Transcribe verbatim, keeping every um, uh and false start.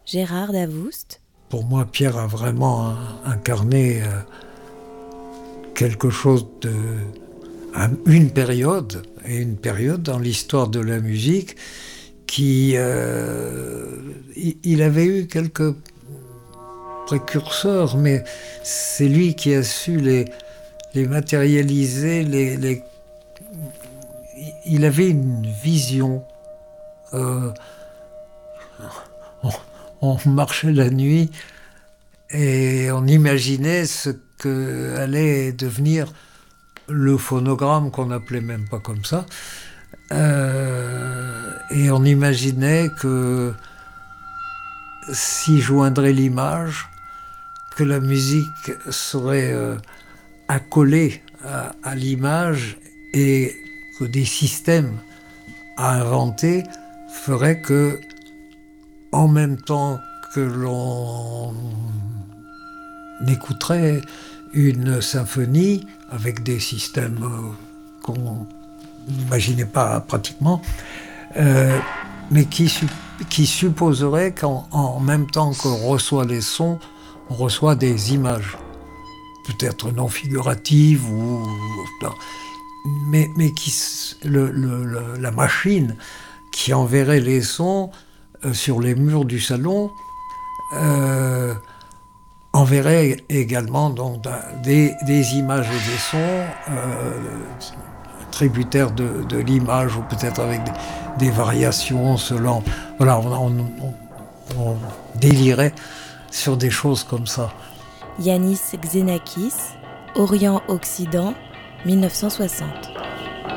Gérard Davoust. Pour moi, Pierre a vraiment incarné euh, quelque chose de... une période, et une période dans l'histoire de la musique qui... Euh, il avait eu quelques précurseurs, mais c'est lui qui a su les, les matérialiser, les, les... Il avait une vision. Euh, on, on marchait la nuit et on imaginait ce que allait devenir le phonogramme, qu'on n'appelait même pas comme ça. Euh, et on imaginait que s'y joindrait l'image, que la musique serait euh, accolée à, à l'image et que des systèmes à inventer feraient que, en même temps que l'on écouterait une symphonie avec des systèmes euh, qu'on n'imaginait pas pratiquement, euh, mais qui, qui supposerait qu'en en même temps qu'on reçoit les sons, on reçoit des images, peut-être non figuratives, ou, mais, mais qui, le, le, le, la machine qui enverrait les sons euh, sur les murs du salon euh, enverrait également donc, des, des images et des sons euh, tributaires de, de l'image, ou peut-être avec des, des variations selon... Voilà, on, on, on, on délirait sur des choses comme ça. Yanis Xenakis, Orient-Occident, mille neuf cent soixante.